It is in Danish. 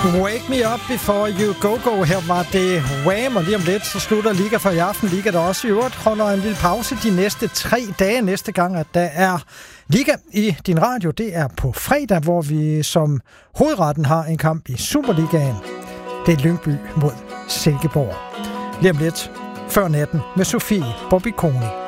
Wake me up before you go. Her var det Wham, og lige om lidt, så slutter Liga for i aften. Liga, der også i øvrigt holder en lille pause de næste 3 dage. Næste gang, at der er Liga i din radio, det er på fredag, hvor vi som hovedretten har en kamp i Superligaen. Det er Lyngby mod Silkeborg. Lige om lidt, før natten med Sofie Bobby Kone.